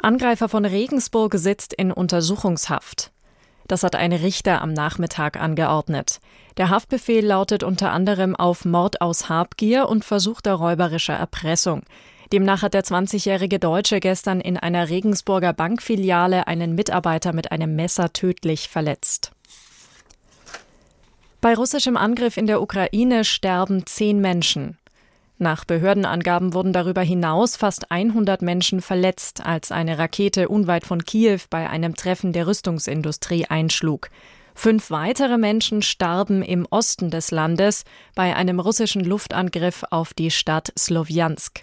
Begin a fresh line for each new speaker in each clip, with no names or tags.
Angreifer von Regensburg sitzt in Untersuchungshaft. Das hat ein Richter am Nachmittag angeordnet. Der Haftbefehl lautet unter anderem auf Mord aus Habgier und versuchter räuberischer Erpressung. Demnach hat der 20-jährige Deutsche gestern in einer Regensburger Bankfiliale einen Mitarbeiter mit einem Messer tödlich verletzt. Bei russischem Angriff in der Ukraine sterben 10 Menschen. Nach Behördenangaben wurden darüber hinaus fast 100 Menschen verletzt, als eine Rakete unweit von Kiew bei einem Treffen der Rüstungsindustrie einschlug. 5 weitere Menschen starben im Osten des Landes bei einem russischen Luftangriff auf die Stadt Slowjansk.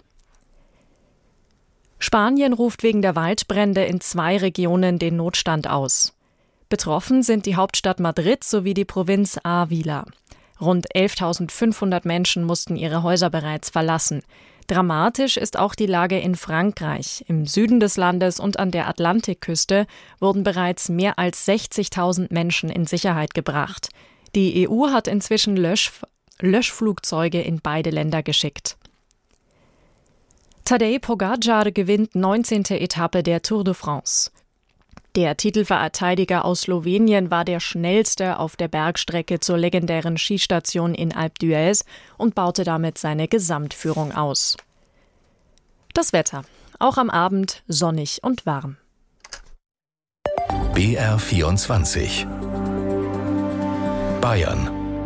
Spanien ruft wegen der Waldbrände in 2 Regionen den Notstand aus. Betroffen sind die Hauptstadt Madrid sowie die Provinz Ávila. Rund 11.500 Menschen mussten ihre Häuser bereits verlassen. Dramatisch ist auch die Lage in Frankreich. Im Süden des Landes und an der Atlantikküste wurden bereits mehr als 60.000 Menschen in Sicherheit gebracht. Die EU hat inzwischen Löschflugzeuge in beide Länder geschickt. Tadej Pogačar gewinnt 19. Etappe der Tour de France. Der Titelverteidiger aus Slowenien war der schnellste auf der Bergstrecke zur legendären Skistation in Alpe d'Huez und baute damit seine Gesamtführung aus. Das Wetter. Auch am Abend sonnig und warm.
BR24 Bayern.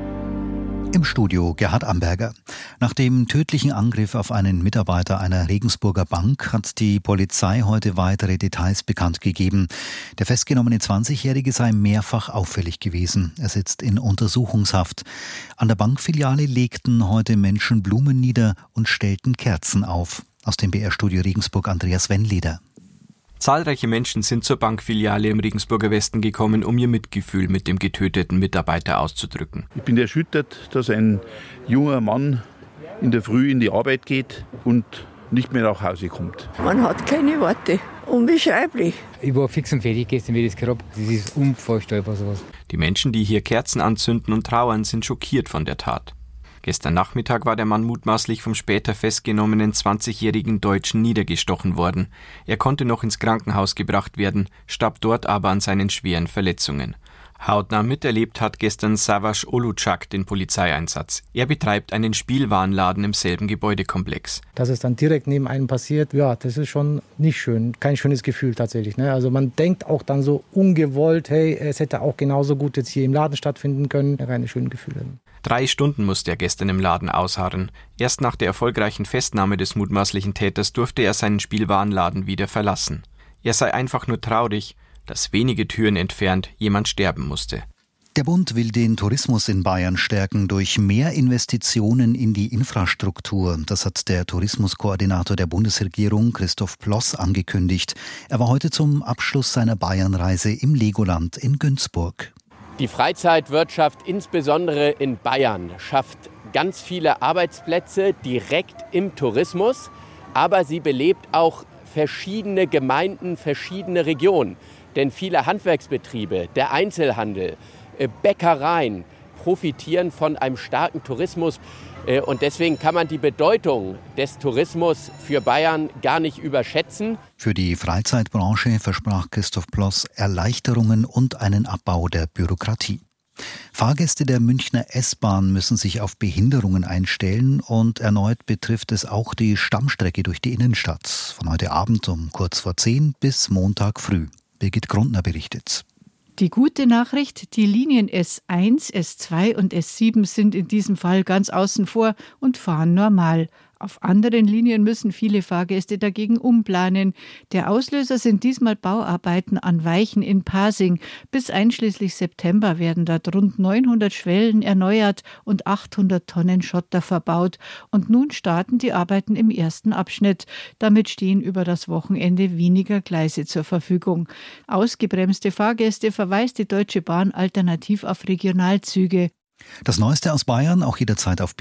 Im Studio Gerhard Amberger. Nach dem tödlichen Angriff auf einen Mitarbeiter einer Regensburger Bank hat die Polizei heute weitere Details bekannt gegeben. Der festgenommene 20-Jährige sei mehrfach auffällig gewesen. Er sitzt in Untersuchungshaft. An der Bankfiliale legten heute Menschen Blumen nieder und stellten Kerzen auf. Aus dem BR-Studio Regensburg Andreas Wennleder.
Zahlreiche Menschen sind zur Bankfiliale im Regensburger Westen gekommen, um ihr Mitgefühl mit dem getöteten Mitarbeiter auszudrücken.
Ich bin erschüttert, dass ein junger Mann in der Früh in die Arbeit geht und nicht mehr nach Hause kommt.
Man hat keine Worte. Unbeschreiblich.
Ich war fix und fertig gestern, wie das gehört habe. Das ist unvorstellbar sowas.
Die Menschen, die hier Kerzen anzünden und trauern, sind schockiert von der Tat. Gestern Nachmittag war der Mann mutmaßlich vom später festgenommenen 20-jährigen Deutschen niedergestochen worden. Er konnte noch ins Krankenhaus gebracht werden, starb dort aber an seinen schweren Verletzungen. Hautnah miterlebt hat gestern Savas Olucak den Polizeieinsatz. Er betreibt einen Spielwarenladen im selben Gebäudekomplex.
Dass es dann direkt neben einem passiert, ja, das ist schon nicht schön. Kein schönes Gefühl tatsächlich. Ne? Also man denkt auch dann so ungewollt, hey, es hätte auch genauso gut jetzt hier im Laden stattfinden können. Keine schönen Gefühle.
3 Stunden musste er gestern im Laden ausharren. Erst nach der erfolgreichen Festnahme des mutmaßlichen Täters durfte er seinen Spielwarenladen wieder verlassen. Er sei einfach nur traurig, dass wenige Türen entfernt jemand sterben musste.
Der Bund will den Tourismus in Bayern stärken durch mehr Investitionen in die Infrastruktur. Das hat der Tourismuskoordinator der Bundesregierung, Christoph Ploss, angekündigt. Er war heute zum Abschluss seiner Bayernreise im Legoland in Günzburg.
Die Freizeitwirtschaft, insbesondere in Bayern, schafft ganz viele Arbeitsplätze direkt im Tourismus, aber sie belebt auch verschiedene Gemeinden, verschiedene Regionen. Denn viele Handwerksbetriebe, der Einzelhandel, Bäckereien profitieren von einem starken Tourismus. Und deswegen kann man die Bedeutung des Tourismus für Bayern gar nicht überschätzen.
Für die Freizeitbranche versprach Christoph Ploss Erleichterungen und einen Abbau der Bürokratie. Fahrgäste der Münchner S-Bahn müssen sich auf Behinderungen einstellen und erneut betrifft es auch die Stammstrecke durch die Innenstadt. Von heute Abend um kurz vor 10 bis Montag früh. Birgit Grundner berichtet.
Die gute Nachricht, die Linien S1, S2 und S7 sind in diesem Fall ganz außen vor und fahren normal. Auf anderen Linien müssen viele Fahrgäste dagegen umplanen. Der Auslöser sind diesmal Bauarbeiten an Weichen in Pasing. Bis einschließlich September werden dort rund 900 Schwellen erneuert und 800 Tonnen Schotter verbaut. Und nun starten die Arbeiten im ersten Abschnitt. Damit stehen über das Wochenende weniger Gleise zur Verfügung. Ausgebremste Fahrgäste verweist die Deutsche Bahn alternativ auf Regionalzüge.
Das Neueste aus Bayern auch jederzeit auf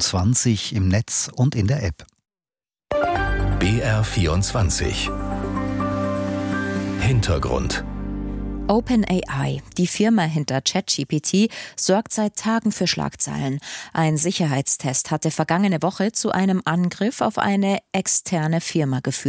BR24 im Netz und in der App.
BR24 Hintergrund.
OpenAI, die Firma hinter ChatGPT, sorgt seit Tagen für Schlagzeilen. Ein Sicherheitstest hatte vergangene Woche zu einem Angriff auf eine externe Firma geführt.